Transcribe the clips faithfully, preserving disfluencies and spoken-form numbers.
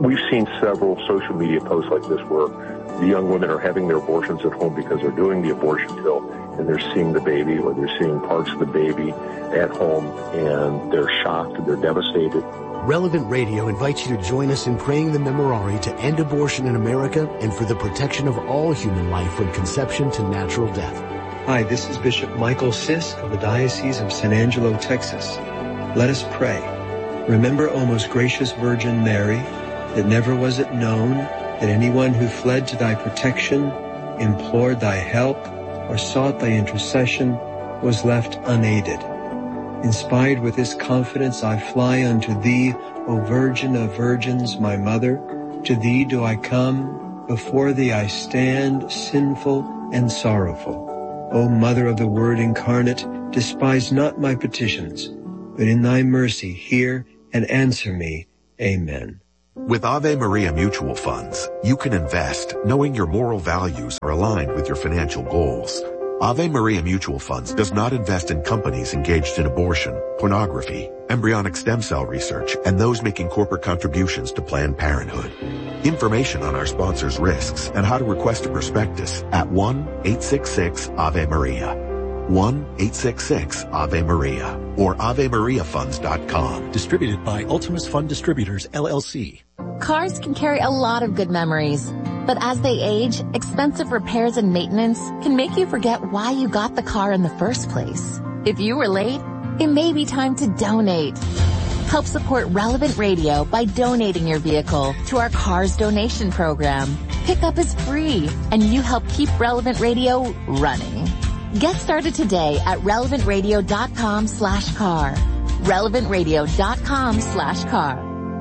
we've seen several social media posts like this where the young women are having their abortions at home because they're doing the abortion pill and they're seeing the baby or they're seeing parts of the baby at home and they're shocked, they're devastated. Relevant Radio invites you to join us in praying the Memorare to end abortion in America and for the protection of all human life from conception to natural death. Hi, this is Bishop Michael Sisk of the Diocese of San Angelo, Texas. Let us pray. Remember, O most gracious Virgin Mary, that never was it known that anyone who fled to thy protection, implored thy help, or sought thy intercession was left unaided. Inspired with this confidence, I fly unto thee, O Virgin of Virgins, my Mother. To thee do I come, before thee I stand, sinful and sorrowful. O Mother of the Word incarnate, despise not my petitions, but in thy mercy hear and answer me. Amen. With Ave Maria Mutual Funds, you can invest knowing your moral values are aligned with your financial goals. Ave Maria Mutual Funds does not invest in companies engaged in abortion, pornography, embryonic stem cell research, and those making corporate contributions to Planned Parenthood. Information on our sponsors' risks and how to request a prospectus at one eight six six Ave Maria. one eight six six Ave Maria or ave maria funds dot com. Distributed by Ultimus Fund Distributors, L L C. Cars can carry a lot of good memories, but as they age, expensive repairs and maintenance can make you forget why you got the car in the first place. If you were late, it may be time to donate. Help support Relevant Radio by donating your vehicle to our Cars Donation Program. Pickup is free, and you help keep Relevant Radio running. Get started today at relevant radio dot com slash car. relevant radio dot com slash car.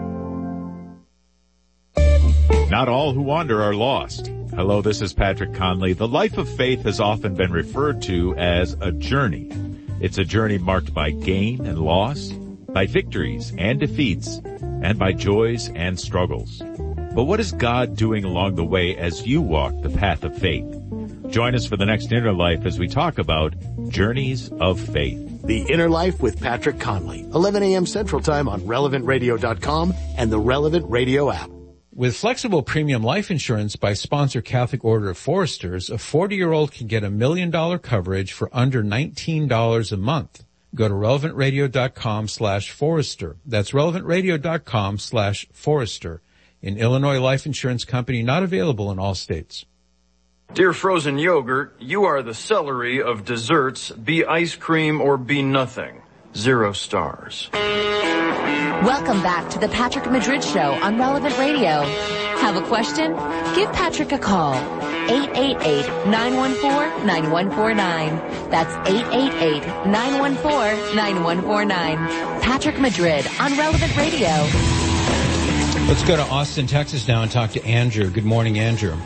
Not all who wander are lost. Hello, this is Patrick Conley. The life of faith has often been referred to as a journey. It's a journey marked by gain and loss, by victories and defeats, and by joys and struggles. But what is God doing along the way as you walk the path of faith? Join us for the next Inner Life as we talk about Journeys of Faith. The Inner Life with Patrick Conley, eleven a.m. Central Time on relevant radio dot com and the Relevant Radio app. With flexible premium life insurance by sponsor Catholic Order of Foresters, a forty-year-old can get a million dollar coverage for under nineteen dollars a month. Go to relevant radio dot com slash forester. That's relevant radio dot com slash forester. An Illinois life insurance company not available in all states. Dear frozen yogurt, you are the celery of desserts. Be ice cream or be nothing. Zero stars. Welcome back to the Patrick Madrid Show on Relevant Radio. Have a question? Give Patrick a call. eight eight eight, nine one four, nine one four nine. That's eight eight eight, nine one four, nine one four nine. Patrick Madrid on Relevant Radio. Let's go to Austin, Texas now and talk to Andrew. Good morning, Andrew.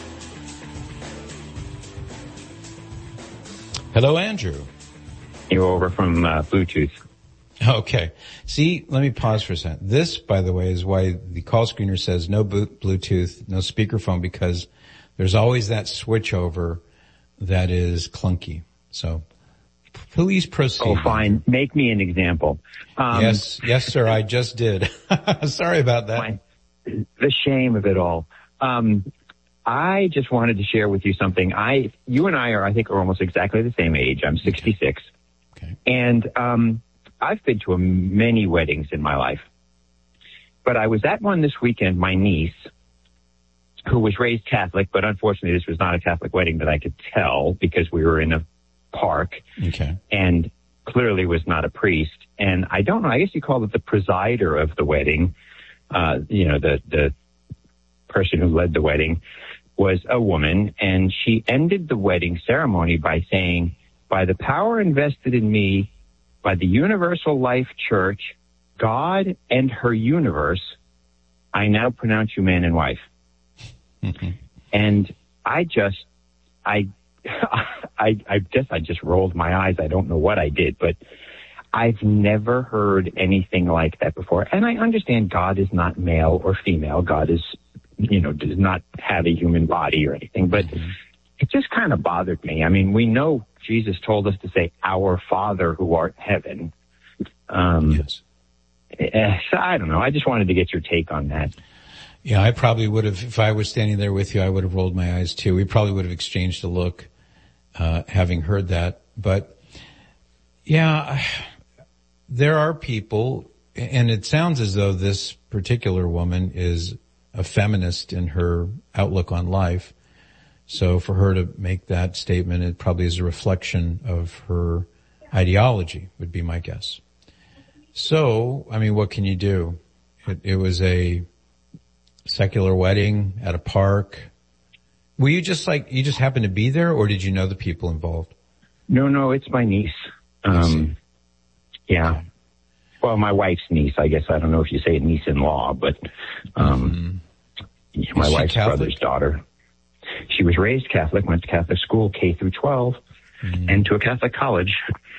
Hello, Andrew. You're over from uh, Bluetooth. Okay. See, let me pause for a second. This, by the way, is why the call screener says no Bluetooth, no speakerphone, because there's always that switch over that is clunky. So please proceed. Oh, fine. Make me an example. Um, yes, yes, sir. I just did. Sorry about that. Fine. The shame of it all. Um, I just wanted to share with you something. I, you and I are, I think, are almost exactly the same age. I'm sixty-six. Okay. And, um, I've been to a many weddings in my life, but I was at one this weekend. My niece, who was raised Catholic, but unfortunately this was not a Catholic wedding that I could tell because we were in a park. Okay. And clearly was not a priest. And I don't know, I guess you call it the presider of the wedding. Uh, you know, the, the person who led the wedding was a woman, and she ended the wedding ceremony by saying, by the power invested in me by the Universal Life Church, God and her universe, I now pronounce you man and wife. Mm-hmm. And I just, I, I, I guess I just rolled my eyes. I don't know what I did, but I've never heard anything like that before. And I understand God is not male or female. God is, you know, does not have a human body or anything, but mm-hmm. It just kind of bothered me. I mean, we know Jesus told us to say, our Father who art in heaven. Um, yes. So I don't know. I just wanted to get your take on that. Yeah, I probably would have, if I was standing there with you, I would have rolled my eyes too. We probably would have exchanged a look, uh, having heard that. But yeah, there are people, and it sounds as though this particular woman is a feminist in her outlook on life. So for her to make that statement, it probably is a reflection of her ideology, would be my guess. So, I mean, what can you do? It, it was a secular wedding at a park. Were you just like, you just happened to be there, or did you know the people involved? No, no, it's my niece. Um, yeah. Okay. Well, my wife's niece, I guess. I don't know if you say niece-in-law, but, um, mm-hmm. my wife's Catholic? brother's daughter. She was raised Catholic, went to Catholic school, K through twelve, mm-hmm. and to a Catholic college.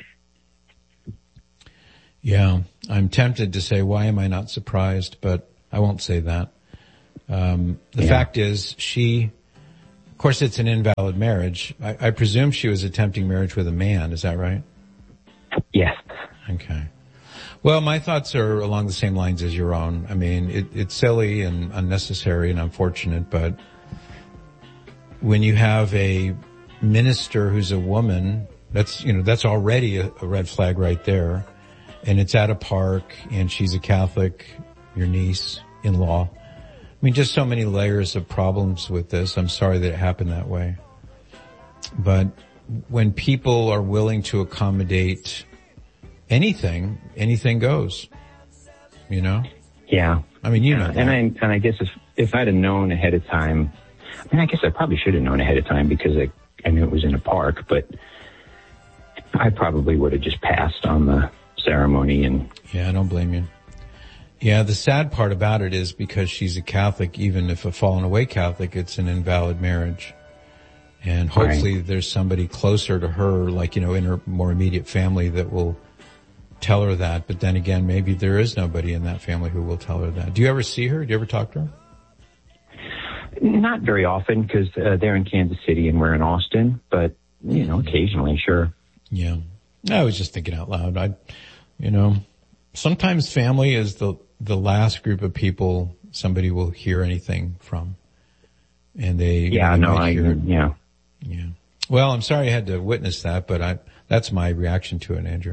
Yeah, I'm tempted to say, why am I not surprised? But I won't say that. Um, the yeah. fact is, she, of course, it's an invalid marriage. I, I presume she was attempting marriage with a man. Is that right? Yes. Okay. Well, my thoughts are along the same lines as your own. I mean, it, it's silly and unnecessary and unfortunate, but when you have a minister who's a woman, that's, you know, that's already a, a red flag right there. And it's at a park, and she's a Catholic, your niece-in-law. I mean, just so many layers of problems with this. I'm sorry that it happened that way. But when people are willing to accommodate anything, anything goes, you know? Yeah. I mean, you know that. And I, and I guess if, if I'd have known ahead of time, I mean, I guess I probably should have known ahead of time because I, I knew it was in a park, but I probably would have just passed on the ceremony. And yeah, I don't blame you. Yeah, the sad part about it is because she's a Catholic, even if a fallen away Catholic, it's an invalid marriage. And hopefully right. there's somebody closer to her, like, you know, in her more immediate family that will tell her that. But then again, maybe there is nobody in that family who will tell her that. Do you ever see her? Do you ever talk to her? Not very often because uh, they're in Kansas City and we're in Austin, but, you know, occasionally, sure. Yeah. I was just thinking out loud. I, you know, sometimes family is the, the last group of people somebody will hear anything from. And they, yeah, they no, I, hear, yeah. Yeah. Well, I'm sorry I had to witness that, but I, that's my reaction to it, Andrew.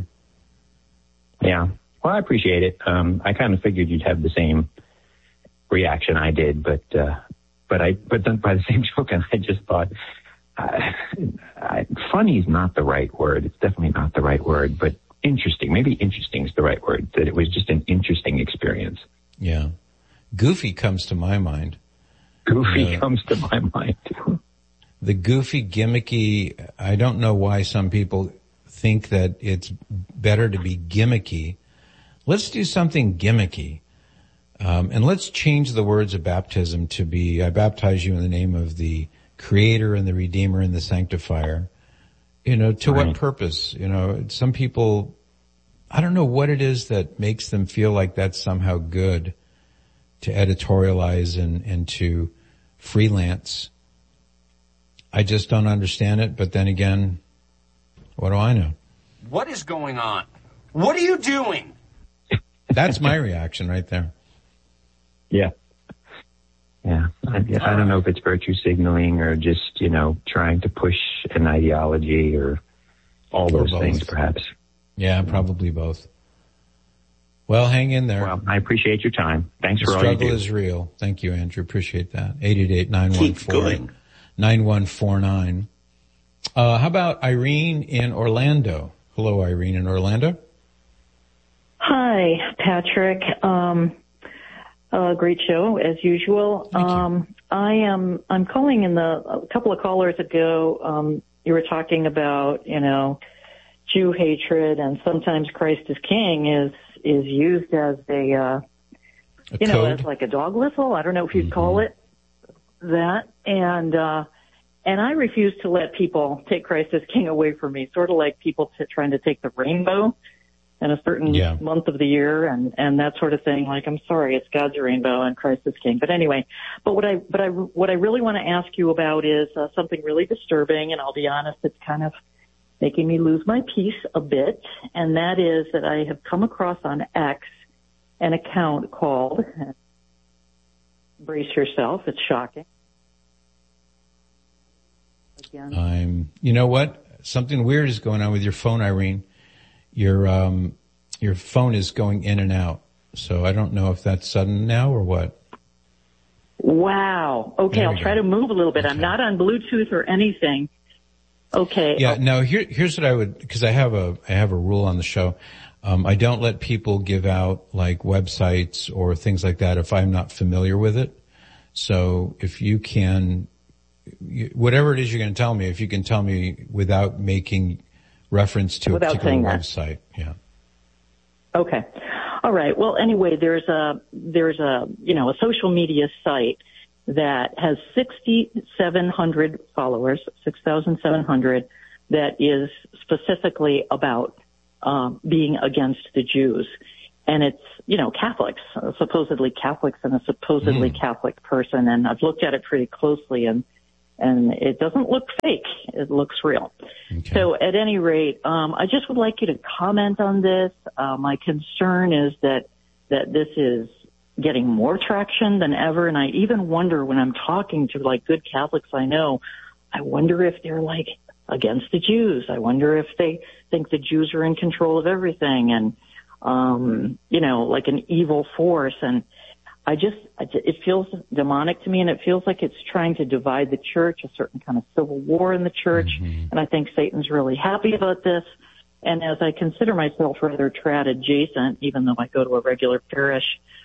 Yeah. Well, I appreciate it. Um, I kind of figured you'd have the same reaction I did, but, uh, but I, but then by the same token, I just thought, uh, I, funny is not the right word. It's definitely not the right word, but interesting. Maybe interesting is the right word, that it was just an interesting experience. Yeah. Goofy comes to my mind. Goofy uh, comes to my mind too. The goofy, gimmicky, I don't know why some people think that it's better to be gimmicky. Let's do something gimmicky. Um, and let's change the words of baptism to be, I baptize you in the name of the Creator and the Redeemer and the Sanctifier. You know, to right. what purpose? You know, some people, I don't know what it is that makes them feel like that's somehow good to editorialize and, and to freelance. I just don't understand it, but then again, what do I know? What is going on? What are you doing? That's my reaction right there. Yeah. Yeah. I, I don't know if it's virtue signaling or just, you know, trying to push an ideology or all those things, perhaps. Yeah, probably both. Well, hang in there. Well, I appreciate your time. Thanks the for all you do. The struggle is real. Thank you, Andrew. Appreciate that. eight eight eight, nine one four, nine one four nine. Uh, how about Irene in Orlando? Hello, Irene in Orlando. Hi, Patrick. Um, uh, great show as usual. Thank um, you. I am, I'm calling in the, a couple of callers ago, um, you were talking about, you know, Jew hatred, and sometimes Christ is King is, is used as a, uh, a you code? know, as like a dog whistle. I don't know if you'd mm-hmm. call it that. And, uh, and I refuse to let people take Christ as King away from me, sort of like people t- trying to take the rainbow in a certain yeah. month of the year and, and that sort of thing. Like, I'm sorry, it's God's rainbow and Christ is King. But anyway, but what I, but I, what I really want to ask you about is uh, something really disturbing. And I'll be honest, it's kind of making me lose my peace a bit. And that is that I have come across on X an account called brace yourself. It's shocking. Again. I'm, you know what? Something weird is going on with your phone, Irene. Your, um, your phone is going in and out. So I don't know if that's sudden now or what. Wow. Okay, I'll go. Try to move a little bit. Okay. I'm not on Bluetooth or anything. Okay. Yeah, no, here, here's what I would, because I have a, I have a rule on the show. Um, I don't let people give out like websites or things like that if I'm not familiar with it. So if you can, whatever it is you're going to tell me, if you can tell me without making reference to without a particular website. Yeah. Okay. All right. Well, anyway, there's a, there's a, you know, a social media site that has six thousand seven hundred followers, six thousand seven hundred, that is specifically about um, being against the Jews. And it's, you know, Catholics, uh, supposedly Catholics and a supposedly mm. Catholic person. And I've looked at it pretty closely, and and it doesn't look fake. It looks real. Okay. So at any rate, um, I just would like you to comment on this. Uh, my concern is that, that this is getting more traction than ever. And I even wonder when I'm talking to like good Catholics I know, I wonder if they're like against the Jews. I wonder if they think the Jews are in control of everything and, um, you know, like an evil force. And I just, it feels demonic to me, and it feels like it's trying to divide the church, a certain kind of civil war in the church. Mm-hmm. And I think Satan's really happy about this. And as I consider myself rather trad adjacent, even though I go to a regular parish,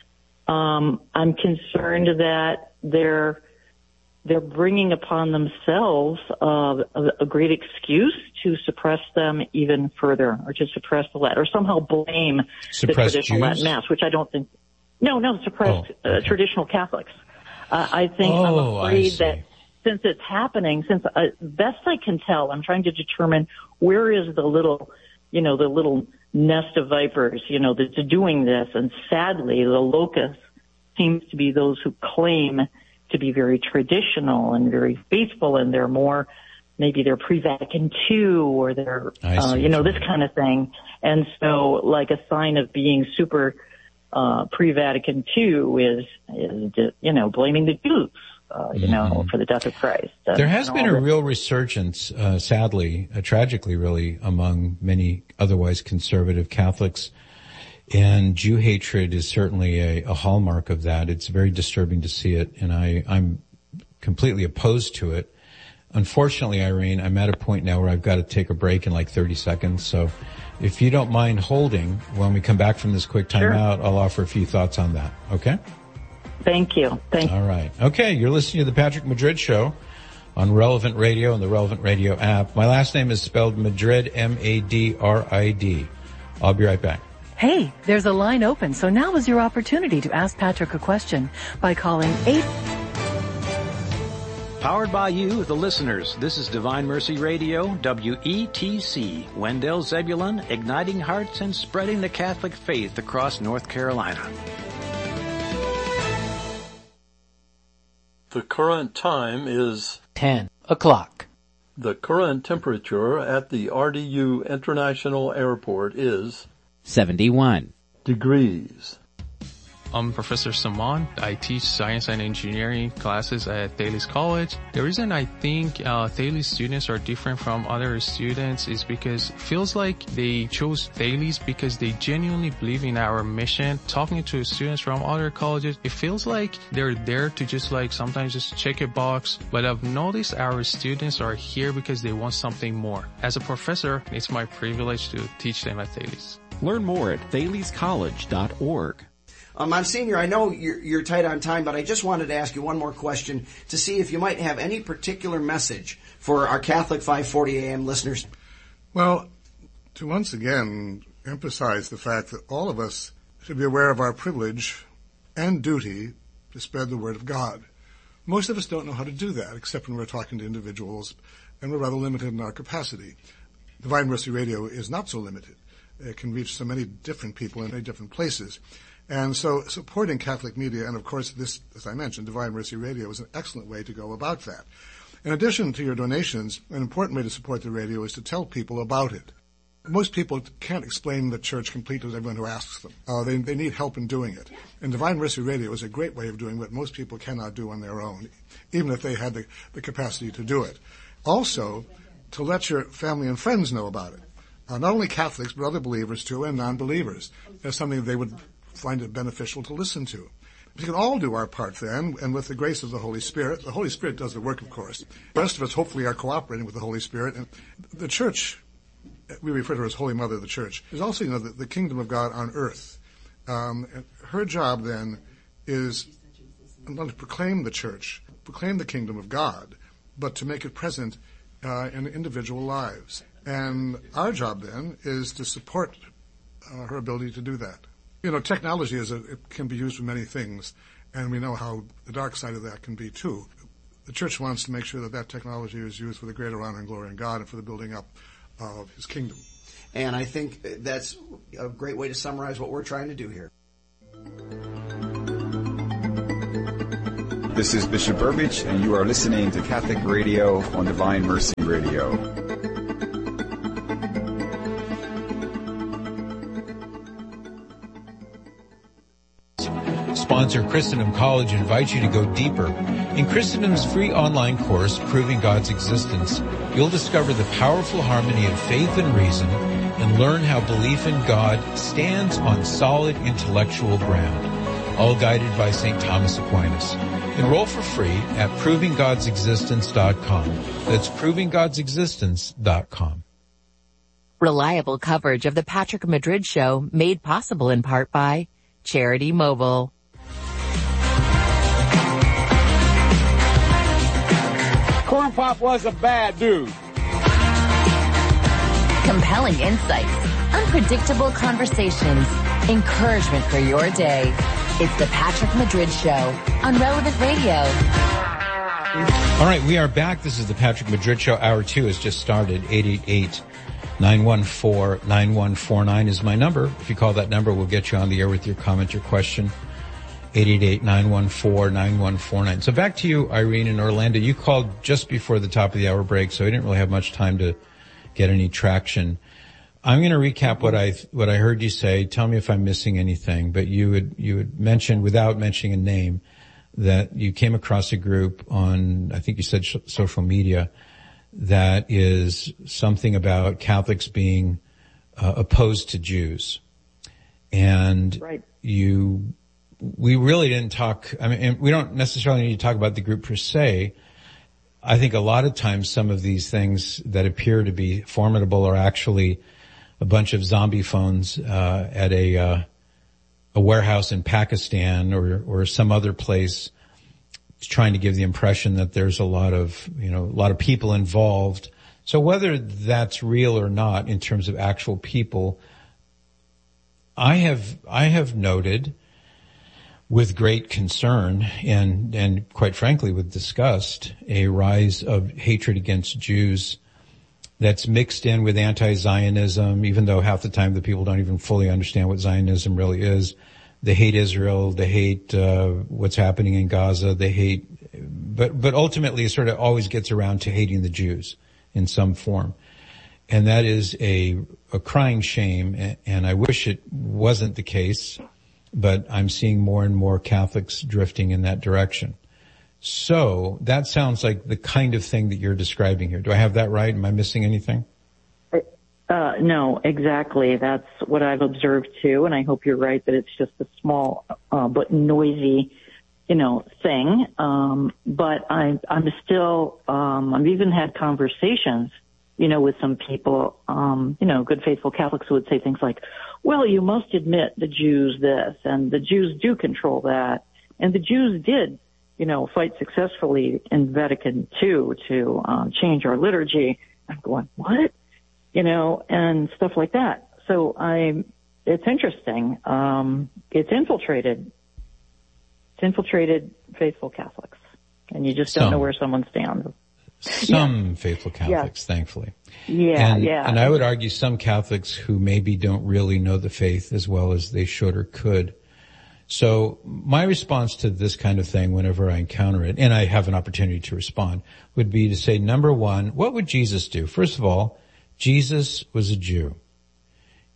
um, I'm concerned that they're, they're bringing upon themselves uh, a, a great excuse to suppress them even further, or to suppress the Latin, or somehow blame suppress the traditional Jews? Latin Mass, which I don't think. No, no, suppress oh, okay. uh, traditional Catholics. Uh, I think oh, I'm afraid that since it's happening, since uh, best I can tell, I'm trying to determine where is the little, you know, the little nest of vipers, you know, that's doing this. And sadly, the locus seems to be those who claim to be very traditional and very faithful, and they're more, maybe they're pre-Vatican two, or they're, uh, you know, this kind of thing. And so, like, a sign of being super uh pre-Vatican two is, is, you know, blaming the Jews, uh, you mm-hmm. know, for the death of Christ. Uh, there has been a this. real resurgence, uh, sadly, uh, tragically really, among many otherwise conservative Catholics. And Jew hatred is certainly a, a hallmark of that. It's very disturbing to see it, and I, I'm completely opposed to it. Unfortunately, Irene, I'm at a point now where I've got to take a break in like thirty seconds, so if you don't mind holding, when we come back from this quick timeout, sure. I'll offer a few thoughts on that, okay? Thank you. Thank you. All right. Okay, you're listening to the Patrick Madrid Show on Relevant Radio and the Relevant Radio app. My last name is spelled Madrid, M A D R I D. I'll be right back. Hey, there's a line open, so now is your opportunity to ask Patrick a question by calling eight... Powered by you, the listeners. This is Divine Mercy Radio, W E T C, Wendell Zebulon, igniting hearts and spreading the Catholic faith across North Carolina. The current time is ten o'clock. The current temperature at the R D U International Airport is seventy-one degrees. I'm Professor Saman. I teach science and engineering classes at Thales College. The reason I think uh, Thales students are different from other students is because it feels like they chose Thales because they genuinely believe in our mission. Talking to students from other colleges, it feels like they're there to just like sometimes just check a box. But I've noticed our students are here because they want something more. As a professor, it's my privilege to teach them at Thales. Learn more at thales college dot org. Um, Monsignor, I know you're, you're tight on time, but I just wanted to ask you one more question to see if you might have any particular message for our Catholic five forty A M listeners. Well, to once again emphasize the fact that all of us should be aware of our privilege and duty to spread the word of God. Most of us don't know how to do that, except when we're talking to individuals, and we're rather limited in our capacity. Divine Mercy Radio is not so limited. It can reach so many different people in many different places. And so supporting Catholic media, and of course this, as I mentioned, Divine Mercy Radio is an excellent way to go about that. In addition to your donations, an important way to support the radio is to tell people about it. Most people can't explain the church completely to everyone who asks them. Uh, they, they need help in doing it. And Divine Mercy Radio is a great way of doing what most people cannot do on their own, even if they had the, the capacity to do it. Also, to let your family and friends know about it. Uh, not only Catholics, but other believers too, and non-believers. As something they would find it beneficial to listen to. We can all do our part then, and with the grace of the Holy Spirit. The Holy Spirit does the work, of course. The rest of us hopefully are cooperating with the Holy Spirit. And the Church, we refer to her as Holy Mother of the Church, is also, you know, the, the kingdom of God on earth. Um, and her job then is not to proclaim the Church, proclaim the kingdom of God, but to make it present uh, in individual lives. And our job then is to support uh, her ability to do that. You know, technology is a, it can be used for many things, and we know how the dark side of that can be too. The Church wants to make sure that that technology is used for the greater honor and glory in God and for the building up of His kingdom. And I think that's a great way to summarize what we're trying to do here. This is Bishop Burbidge, and you are listening to Catholic Radio on Divine Mercy Radio. Sponsor Christendom College invites you to go deeper. In Christendom's free online course, Proving God's Existence, you'll discover the powerful harmony of faith and reason and learn how belief in God stands on solid intellectual ground, all guided by Saint Thomas Aquinas. Enroll for free at proving gods existence dot com. That's proving gods existence dot com. Reliable coverage of the Patrick Madrid Show made possible in part by Charity Mobile. Corn Pop was a bad dude. Compelling insights, unpredictable conversations, encouragement for your day. It's the Patrick Madrid Show on Relevant Radio. All right, we are back. This is the Patrick Madrid Show. Hour two has just started. eight eight eight, nine one four, nine one four nine is my number. If you call that number, we'll get you on the air with your comment, your question. eight eight eight, nine one four, nine one four nine. So back to you, Irene in Orlando. You called just before the top of the hour break, so I didn't really have much time to get any traction. I'm going to recap what I what I heard you say. Tell me if I'm missing anything. But you had you had mentioned, without mentioning a name, that you came across a group on, I think you said sh- social media, that is something about Catholics being uh, opposed to Jews. And right. you, we really didn't talk, I mean, and we don't necessarily need to talk about the group per se. I think a lot of times some of these things that appear to be formidable are actually a bunch of zombie phones uh, at a uh, a warehouse in Pakistan or or some other place, trying to give the impression that there's a lot of, you know, a lot of people involved. So whether that's real or not in terms of actual people, I have I have noted with great concern and and quite frankly with disgust a rise of hatred against Jews that's mixed in with anti-Zionism, even though half the time the people don't even fully understand what Zionism really is. They hate Israel, they hate uh what's happening in Gaza, they hate, but but ultimately it sort of always gets around to hating the Jews in some form. And that is a a crying shame, and I wish it wasn't the case, but I'm seeing more and more Catholics drifting in that direction. So that sounds like the kind of thing that you're describing here. Do I have that right? Am I missing anything? Uh, no, exactly. That's what I've observed too, and I hope you're right that it's just a small uh, but noisy, you know, thing. Um, but I, I'm still, um, I've even had conversations, you know, with some people, um, you know, good faithful Catholics who would say things like, well, you must admit the Jews this, and the Jews do control that, and the Jews did, you know, fight successfully in Vatican Two to um, change our liturgy. I'm going, what? You know, and stuff like that. So I, it's interesting. Um, it's infiltrated. It's infiltrated faithful Catholics, and you just don't Some. know where someone stands. Some yeah. faithful Catholics, yeah. thankfully. Yeah, and, yeah. And I would argue some Catholics who maybe don't really know the faith as well as they should or could. So my response to this kind of thing whenever I encounter it, and I have an opportunity to respond, would be to say, number one, what would Jesus do? First of all, Jesus was a Jew.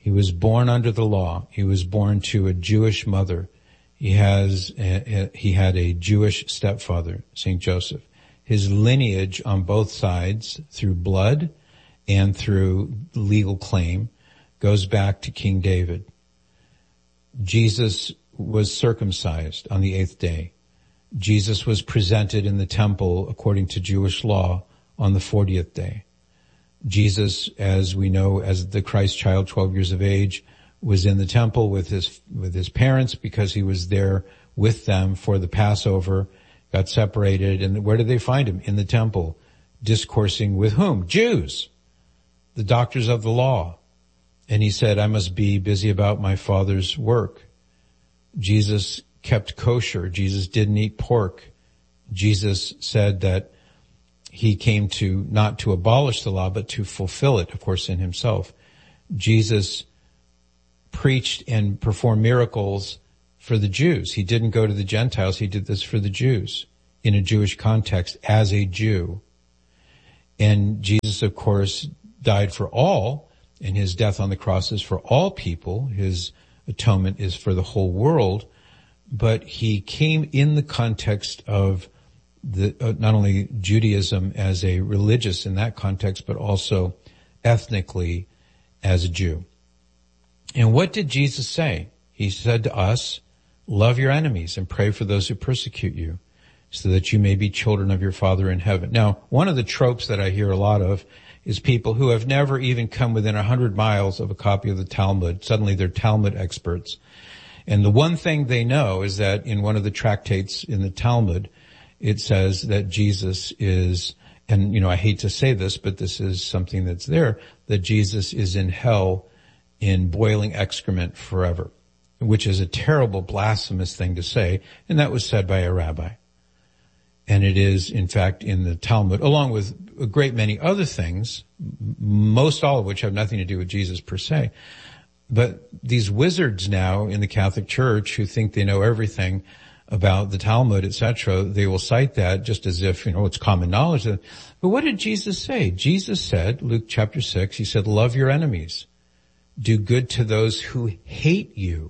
He was born under the law. He was born to a Jewish mother. He has a, a, he had a Jewish stepfather, Saint Joseph. His lineage on both sides, through blood and through legal claim, goes back to King David. Jesus was circumcised on the eighth day. Jesus was presented in the temple according to Jewish law on the fortieth day. Jesus, as we know, as the Christ child, twelve years of age, was in the temple with his, with his parents because he was there with them for the Passover, got separated, and where did they find him? In the temple, discoursing with whom? Jews, the doctors of the law. And he said, I must be busy about my Father's work. Jesus kept kosher. Jesus didn't eat pork. Jesus said that he came to, not to abolish the law, but to fulfill it, of course, in himself. Jesus preached and performed miracles for the Jews. He didn't go to the Gentiles. He did this for the Jews in a Jewish context as a Jew. And Jesus, of course, died for all, and his death on the cross is for all people. His atonement is for the whole world. But he came in the context of the, uh, not only Judaism as a religious in that context, but also ethnically as a Jew. And what did Jesus say? He said to us, love your enemies and pray for those who persecute you, so that you may be children of your Father in heaven. Now, one of the tropes that I hear a lot of is people who have never even come within a hundred miles of a copy of the Talmud. Suddenly they're Talmud experts. And the one thing they know is that in one of the tractates in the Talmud, it says that Jesus is, and you know, I hate to say this, but this is something that's there, that Jesus is in hell in boiling excrement forever, which is a terrible, blasphemous thing to say, and that was said by a rabbi. And it is, in fact, in the Talmud, along with a great many other things, most all of which have nothing to do with Jesus per se. But these wizards now in the Catholic Church who think they know everything about the Talmud, et cetera, they will cite that just as if, you know, it's common knowledge. But what did Jesus say? Jesus said, Luke chapter six, he said, love your enemies. Do good to those who hate you.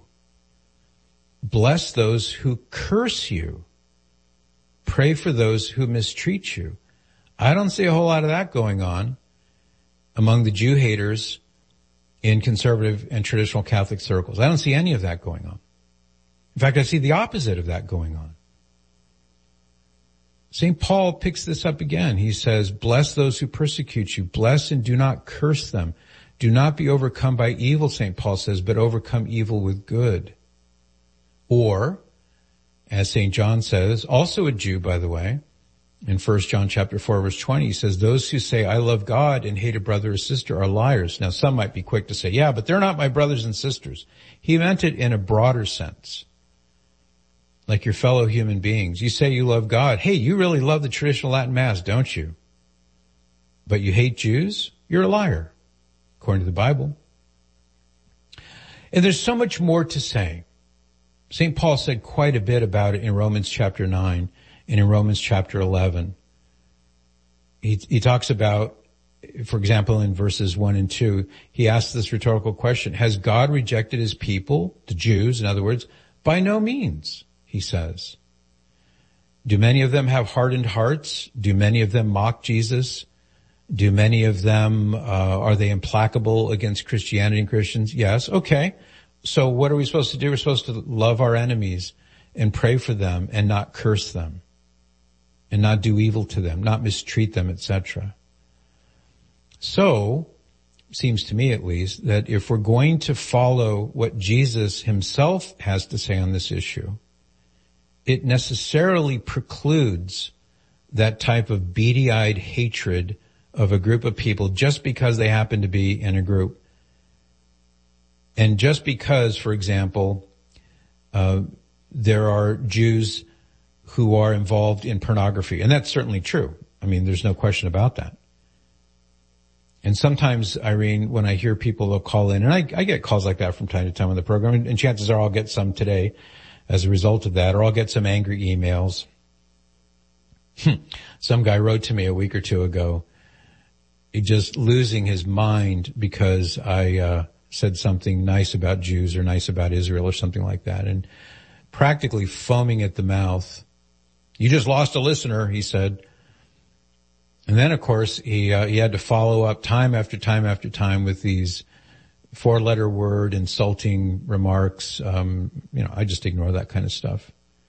Bless those who curse you. Pray for those who mistreat you. I don't see a whole lot of that going on among the Jew haters in conservative and traditional Catholic circles. I don't see any of that going on. In fact, I see the opposite of that going on. Saint Paul picks this up again. He says, bless those who persecute you. Bless and do not curse them. Do not be overcome by evil, Saint Paul says, but overcome evil with good. Or, as Saint John says, also a Jew, by the way, in First John chapter four, verse twenty, he says, those who say, I love God and hate a brother or sister are liars. Now, some might be quick to say, yeah, but they're not my brothers and sisters. He meant it in a broader sense. Like your fellow human beings. You say you love God. Hey, you really love the traditional Latin Mass, don't you? But you hate Jews? You're a liar, according to the Bible. And there's so much more to say. Saint Paul said quite a bit about it in Romans chapter nine and in Romans chapter eleven. He, he talks about, for example, in verses one and two, he asks this rhetorical question, has God rejected his people, the Jews, in other words? By no means, he says. Do many of them have hardened hearts? Do many of them mock Jesus? Do many of them, uh, are they implacable against Christianity and Christians? Yes. Okay. So what are we supposed to do? We're supposed to love our enemies and pray for them and not curse them and not do evil to them, not mistreat them, et cetera. So, seems to me at least, that if we're going to follow what Jesus himself has to say on this issue, it necessarily precludes that type of beady-eyed hatred of a group of people just because they happen to be in a group. And just because, for example, uh, there are Jews who are involved in pornography, and that's certainly true. I mean, there's no question about that. And sometimes, Irene, when I hear people, they'll call in, and I, I get calls like that from time to time on the program, and, and chances are I'll get some today as a result of that, or I'll get some angry emails. Some guy wrote to me a week or two ago, just losing his mind because I uh said something nice about Jews or nice about Israel or something like that, and practically foaming at the mouth. You just lost a listener, he said. And then, of course, he uh, he had to follow up time after time after time with these four-letter word insulting remarks. Um, you know, I just ignore that kind of stuff.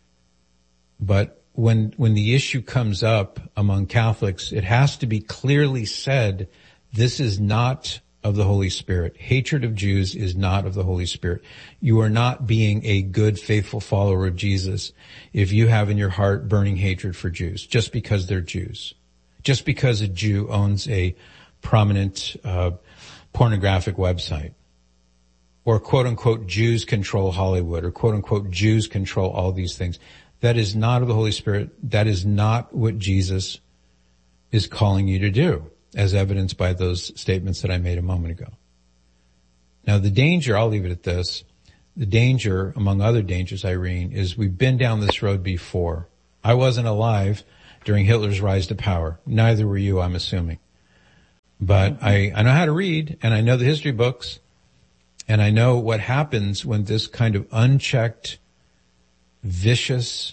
But when when the issue comes up among Catholics, it has to be clearly said, this is not of the Holy Spirit. Hatred of Jews is not of the Holy Spirit. You are not being a good, faithful follower of Jesus if you have in your heart burning hatred for Jews, just because they're Jews. Just because a Jew owns a prominent uh, pornographic website, or quote-unquote Jews control Hollywood, or quote-unquote Jews control all these things. That is not of the Holy Spirit. That is not what Jesus is calling you to do, as evidenced by those statements that I made a moment ago. Now the danger, I'll leave it at this, the danger, among other dangers, Irene, is we've been down this road before. I wasn't alive during Hitler's rise to power. Neither were you, I'm assuming. But I, I know how to read, and I know the history books, and I know what happens when this kind of unchecked, vicious,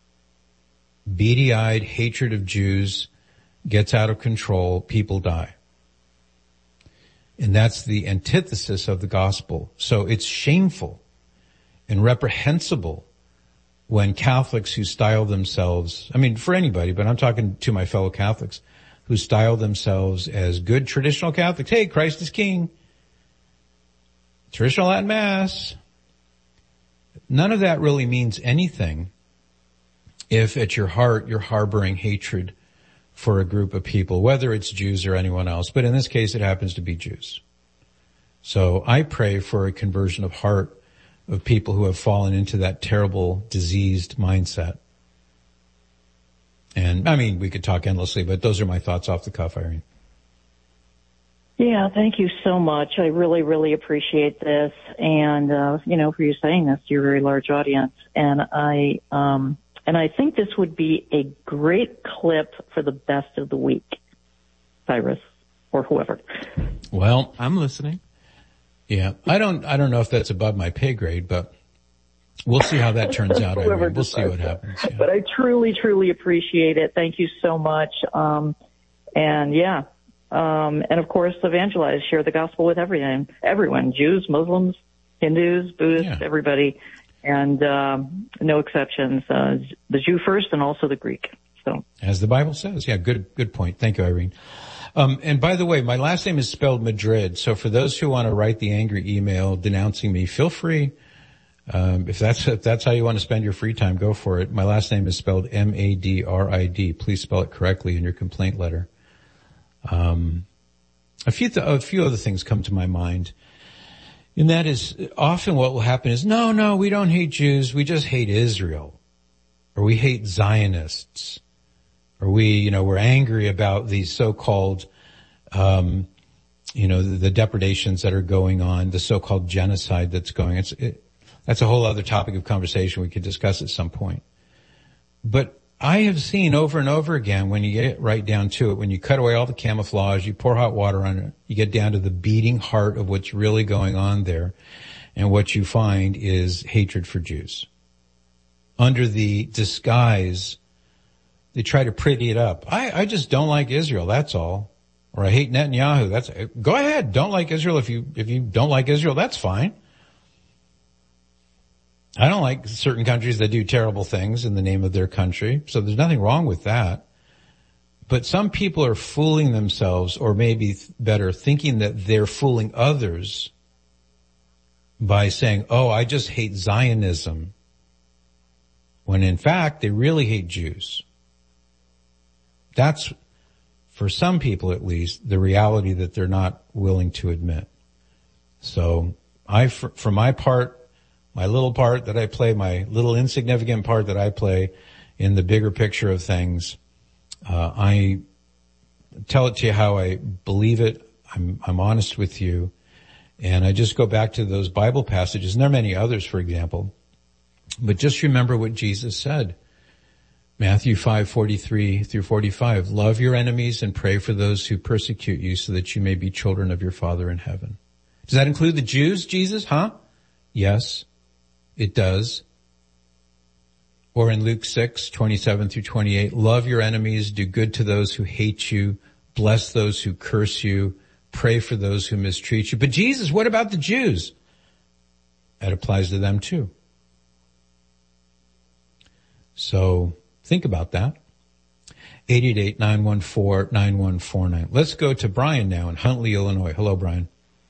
beady-eyed hatred of Jews gets out of control. People die. And that's the antithesis of the gospel. So it's shameful and reprehensible when Catholics who style themselves, I mean, for anybody, but I'm talking to my fellow Catholics, who style themselves as good traditional Catholics. Hey, Christ is King. Traditional Latin Mass. None of that really means anything if at your heart you're harboring hatred for a group of people, whether it's Jews or anyone else. But in this case, it happens to be Jews. So I pray for a conversion of heart of people who have fallen into that terrible, diseased mindset. And, I mean, we could talk endlessly, but those are my thoughts off the cuff, Irene. Yeah, thank you so much. I really, really appreciate this. And, uh, you know, for you saying this to your very large audience. And I, um, and I think this would be a great clip for the best of the week, Cyrus, or whoever. Well, I'm listening. Yeah, I don't, I don't know if that's above my pay grade, but we'll see how that turns out. I mean, we'll see what happens. Yeah. But I truly, truly appreciate it. Thank you so much. Um, and yeah, um, and of course, evangelize, share the gospel with everyone, everyone, Jews, Muslims, Hindus, Buddhists, yeah. everybody, and um, no exceptions. Uh, the Jew first, and also the Greek. So, as the Bible says, yeah, good, good point. Thank you, Irene. Um, and by the way, my last name is spelled Madrid. So for those who want to write the angry email denouncing me, feel free. Um, if that's, if that's how you want to spend your free time, go for it. My last name is spelled M A D R I D. Please spell it correctly in your complaint letter. Um, a few, th- a few other things come to my mind. And that is often what will happen is, no, no, we don't hate Jews. We just hate Israel. Or we hate Zionists. Or we, you know, we're angry about these so-called, um, you know, the, the depredations that are going on, the so-called genocide that's going. It's, it, that's a whole other topic of conversation we could discuss at some point. But I have seen over and over again, when you get right down to it, when you cut away all the camouflage, you pour hot water on it, you get down to the beating heart of what's really going on there, and what you find is hatred for Jews. Under the disguise, they try to pretty it up. I, I just don't like Israel, that's all. Or I hate Netanyahu, that's, go ahead, don't like Israel if you, if you don't like Israel, that's fine. I don't like certain countries that do terrible things in the name of their country, so there's nothing wrong with that. But some people are fooling themselves, or maybe better, thinking that they're fooling others by saying, oh, I just hate Zionism, when in fact they really hate Jews. That's, for some people at least, the reality that they're not willing to admit. So I, for, for my part, my little part that I play, my little insignificant part that I play in the bigger picture of things, uh, I tell it to you how I believe it. I'm, I'm honest with you. And I just go back to those Bible passages, and there are many others, for example. But just remember what Jesus said. Matthew five forty-three through forty-five. Love your enemies and pray for those who persecute you, so that you may be children of your Father in heaven. Does that include the Jews, Jesus? Huh? Yes, it does. Or in Luke six, twenty-seven through twenty-eight, love your enemies, do good to those who hate you, bless those who curse you, pray for those who mistreat you. But Jesus, what about the Jews? That applies to them too. So think about that. eight eight eight, nine one four, nine one four nine. Let's go to Brian now in Huntley, Illinois. Hello, Brian.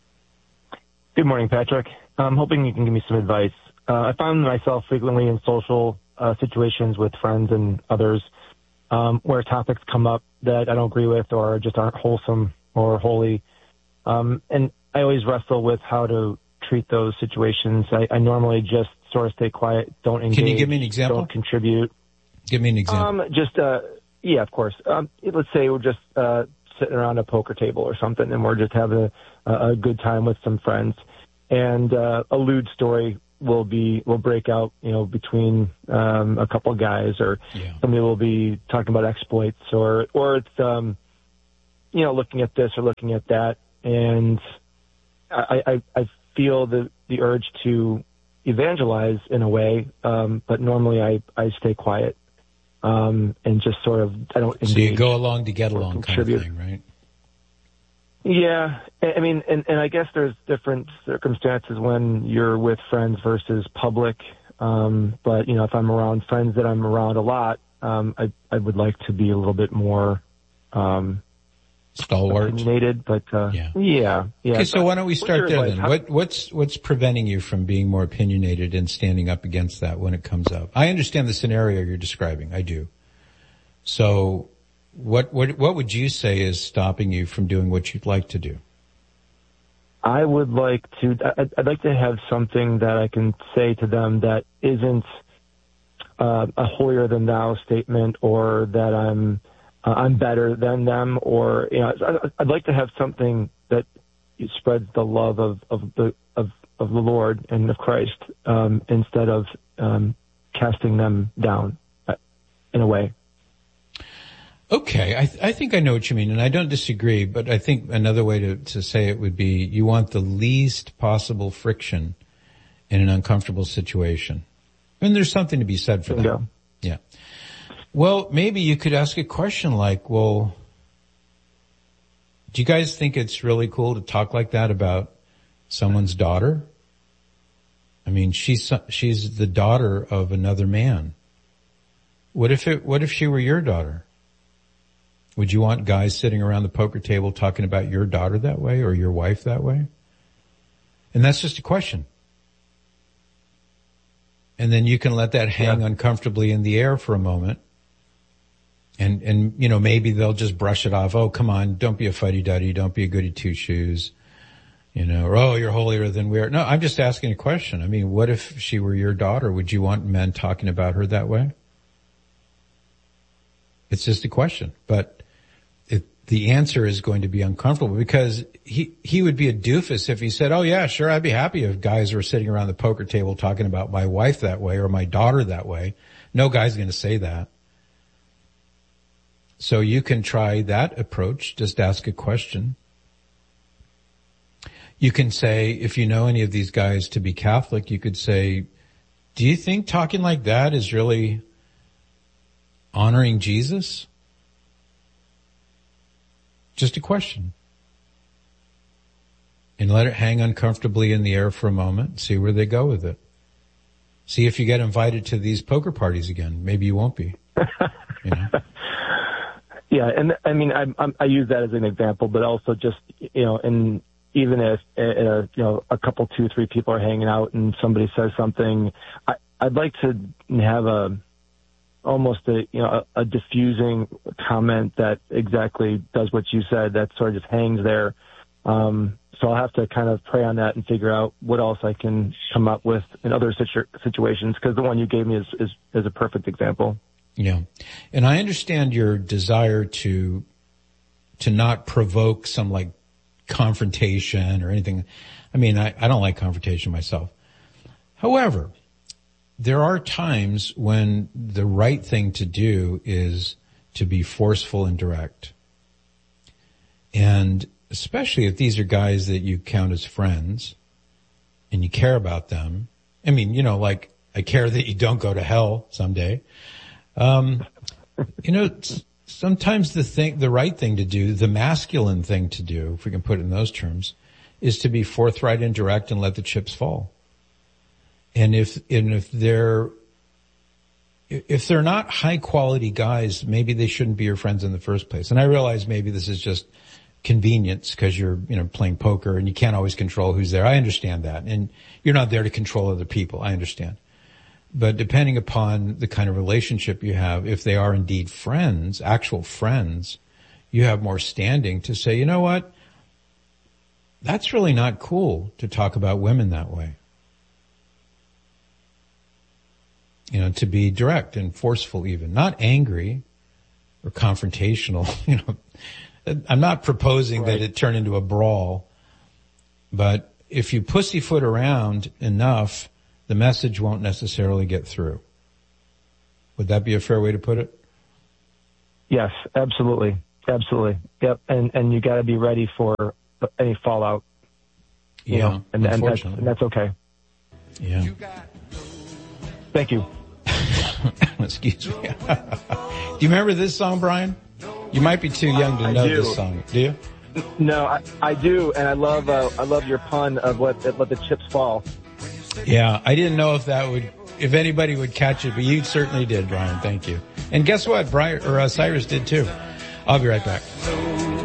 Good morning, Patrick. I'm hoping you can give me some advice. Uh, I find myself frequently in social uh, situations with friends and others um, where topics come up that I don't agree with or just aren't wholesome or holy. Um, and I always wrestle with how to treat those situations. I, I normally just sort of stay quiet, don't engage. Can you give me an example? Don't contribute. Give me an example. Um, just, uh, yeah, of course. Um, let's say we're just uh, sitting around a poker table or something, and we're just having a, a good time with some friends. And uh, a lewd story will be will break out, you know, between um, a couple of guys, or yeah. somebody will be talking about exploits, or or it's um, you know, looking at this or looking at that, and I I, I feel the the urge to evangelize in a way, um, but normally I I stay quiet um, and just sort of I don't. So you go along to get along, kind of thing, right? Yeah, I mean, and, and I guess there's different circumstances when you're with friends versus public. Um, but you know, if I'm around friends that I'm around a lot, um, I I would like to be a little bit more um, stalwart, opinionated. But uh, yeah, yeah, yeah. Okay, so why don't we start there advice? then? What what's what's preventing you from being more opinionated and standing up against that when it comes up? I understand the scenario you're describing. I do. So. What, what, what would you say is stopping you from doing what you'd like to do? I would like to, I'd, I'd like to have something that I can say to them that isn't uh, a holier than thou statement, or that I'm, uh, I'm better than them, or, you know, I'd like to have something that spreads the love of, of the, of, of the Lord and of Christ, um, instead of, um, casting them down uh, in a way. Okay, I, th- I think I know what you mean, and I don't disagree, but I think another way to, to say it would be you want the least possible friction in an uncomfortable situation. And there's something to be said for that. Yeah. Yeah. Well, maybe you could ask a question like, well, do you guys think it's really cool to talk like that about someone's daughter? I mean, she's, she's the daughter of another man. What if it, what if she were your daughter? Would you want guys sitting around the poker table talking about your daughter that way, or your wife that way? And that's just a question. And then you can let that hang yeah. uncomfortably in the air for a moment. And, and, you know, maybe they'll just brush it off. Oh, come on. Don't be a fuddy-duddy. Don't be a goody two-shoes. You know, or, oh, you're holier than we are. No, I'm just asking a question. I mean, what if she were your daughter? Would you want men talking about her that way? It's just a question, but it, the answer is going to be uncomfortable, because he, he would be a doofus if he said, oh yeah, sure, I'd be happy if guys were sitting around the poker table talking about my wife that way or my daughter that way. No guy's going to say that. So you can try that approach. Just ask a question. You can say, if you know any of these guys to be Catholic, you could say, do you think talking like that is really honoring Jesus? Just a question. And let it hang uncomfortably in the air for a moment. See where they go with it. See if you get invited to these poker parties again. Maybe you won't be. You know? Yeah, and I mean, I, I, I use that as an example, but also just, you know, and even if, uh, you know, a couple, two, three people are hanging out and somebody says something, I, I'd like to have a, almost a, you know, a, a diffusing comment that exactly does what you said, that sort of just hangs there. Um, so I'll have to kind of pray on that and figure out what else I can come up with in other situ- situations, because the one you gave me is, is, is a perfect example. Yeah. And I understand your desire to, to not provoke some like confrontation or anything. I mean, I, I don't like confrontation myself. However, there are times when the right thing to do is to be forceful and direct. And especially if these are guys that you count as friends and you care about them. I mean, you know, like I care that you don't go to hell someday. Um, you know, sometimes the thing, the right thing to do, the masculine thing to do, if we can put it in those terms, is to be forthright and direct and let the chips fall. And if, and if they're, if they're not high quality guys, maybe they shouldn't be your friends in the first place. And I realize maybe this is just convenience because you're, you know, playing poker and you can't always control who's there. I understand that. And you're not there to control other people. I understand. But depending upon the kind of relationship you have, if they are indeed friends, actual friends, you have more standing to say, you know what? That's really not cool to talk about women that way. You know, to be direct and forceful even, not angry or confrontational. You know, I'm not proposing right. that it turn into a brawl, but if you pussyfoot around enough, the message won't necessarily get through. Would that be a fair way to put it? Yes, absolutely. Absolutely. Yep. And, and you got to be ready for any fallout. You yeah. know, and, and, that's, and that's okay. Yeah. Thank you. Excuse me. Do you remember this song, Brian? You might be too young to I know do. this song. Do you? No, I, I do, and I love uh, I love your pun of let let the chips fall. Yeah, I didn't know if that would, if anybody would catch it, but you certainly did, Brian. Thank you. And guess what? Brian or uh, Cyrus did too. I'll be right back.